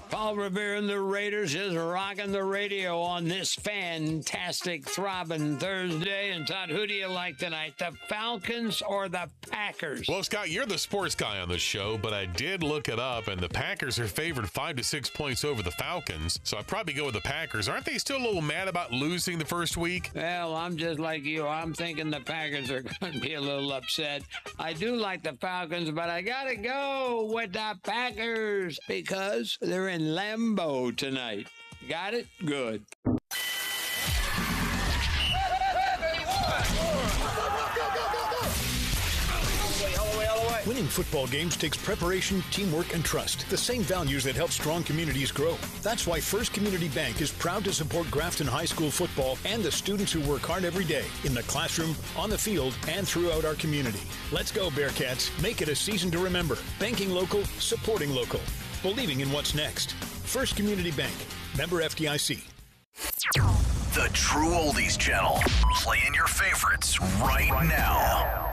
Paul Revere and the Raiders is rocking the radio on this fantastic, throbbing Thursday. And Todd, who do you like tonight, the Falcons or the Packers? Well, Scott, you're the sports guy on the show, but I did look it up, and the Packers are favored 5 to 6 points over the Falcons, so I'd probably go with the Packers. Aren't they still a little mad about losing the first week? Well, I'm just like you. I'm thinking the Packers are going to be a little upset. I do like the Falcons, but I got to go with the Packers because they're in Lambeau tonight. Got it? Good. Winning football games takes preparation, teamwork, and trust. The same values that help strong communities grow. That's why First Community Bank is proud to support Grafton High School football and the students who work hard every day in the classroom, on the field, and throughout our community. Let's go, Bearcats. Make it a season to remember. Banking local, supporting local. Believing in what's next. First Community Bank. Member FDIC. The True Oldies Channel. Playing your favorites right now.